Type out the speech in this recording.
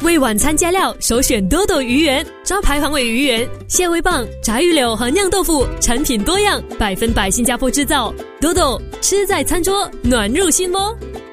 为晚餐加料，首选多多鱼圆，招牌黄尾鱼圆、蟹味棒、炸鱼柳和酿豆腐，产品多样，100%新加坡制造。多多，吃在餐桌，暖入心窝。